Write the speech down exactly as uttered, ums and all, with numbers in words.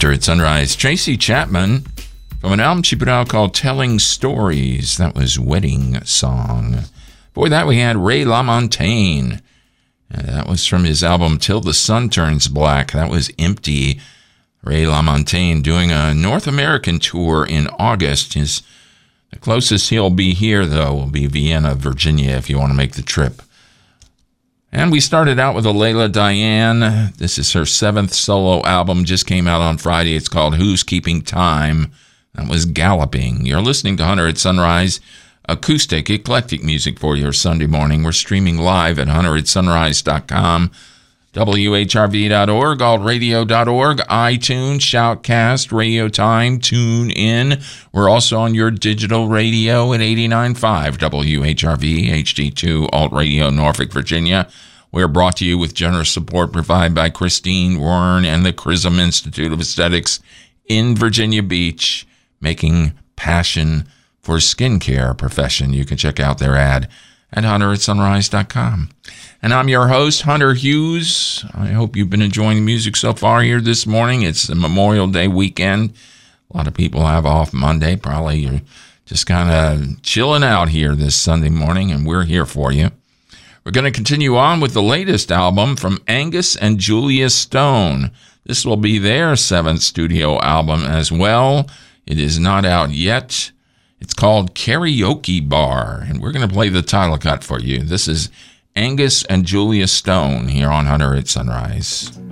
Hunter at Sunrise. Tracy Chapman from an album she put out called Telling Stories. That was Wedding Song. Before that, we had Ray LaMontagne. Uh, that was from his album Till the Sun Turns Black. That was Empty. Ray LaMontagne doing a North American tour in August. His, the closest he'll be here, though, will be Vienna, Virginia, if you want to make the trip. And we started out with a Layla Diane. This is her seventh solo album. Just came out on Friday. It's called Who's Keeping Time? That was Galloping. You're listening to Hunter at Sunrise. Acoustic, eclectic music for your Sunday morning. We're streaming live at hunter at sunrise dot com, W H R V dot org, alt radio dot org, iTunes, Shoutcast, Radio Time, Tune In. We're also on your digital radio at eighty-nine point five W H R V, H D two, Alt Radio, Norfolk, Virginia. We're brought to you with generous support provided by Christine Wern and the Chrism Institute of Aesthetics in Virginia Beach, making passion for skincare profession. You can check out their ad at hunter at sunrise dot com. And I'm your host, Hunter Hughes. I hope you've been enjoying the music so far here this morning. It's the Memorial Day weekend. A lot of people have off Monday. Probably you're just kind of chilling out here this Sunday morning, and we're here for you. We're going to continue on with the latest album from Angus and Julia Stone. This will be their seventh studio album as well. It is not out yet. It's called Karaoke Bar, and we're going to play the title cut for you. This is Angus and Julia Stone here on Hunter at Sunrise.